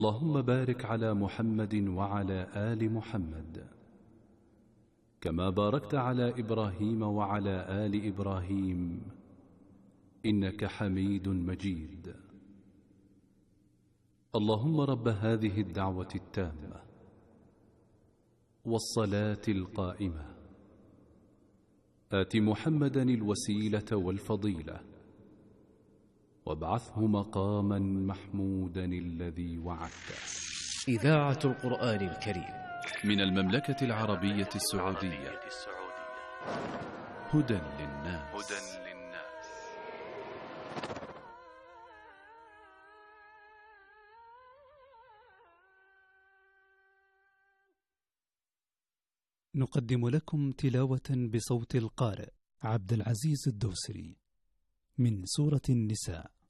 اللهم بارك على محمد وعلى آل محمد كما باركت على إبراهيم وعلى آل إبراهيم إنك حميد مجيد. اللهم رب هذه الدعوة التامة والصلاة القائمة آت محمدا الوسيلة والفضيلة وابعثه مقاما محمودا الذي وعدته. إذاعة القرآن الكريم من المملكة العربية السعودية. هدى للناس. نقدم لكم تلاوة بصوت القارئ عبد العزيز الدوسري من سورة النساء.